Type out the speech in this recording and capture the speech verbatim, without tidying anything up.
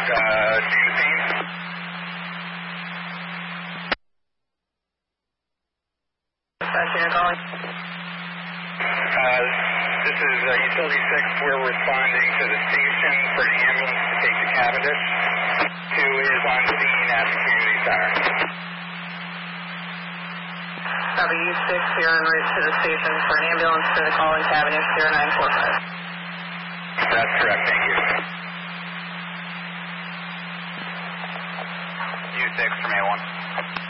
uh, James. Dispatch unit calling. Uh, this is uh, Utility six. We're responding to the station for an ambulance to take to Cavendish. Two is on scene at the community center. W six here en route to the station for an ambulance for the call in Cavendish zero nine four five. That's correct, thank you. U six from A one.